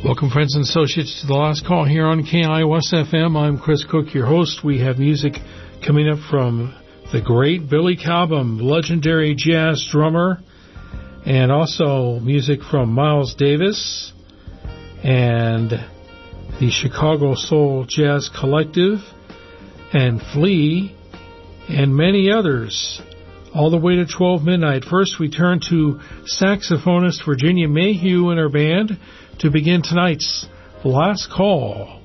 Welcome, friends and associates, to the last call here on KIOS FM. I'm Chris Cook, your host. We have music coming up from the great Billy Cobham, legendary jazz drummer, and also music from Miles Davis and the Chicago Soul Jazz Collective and Flea and many others, all the way to 12 midnight. First, we turn to saxophonist Virginia Mayhew and her band to begin tonight's last call.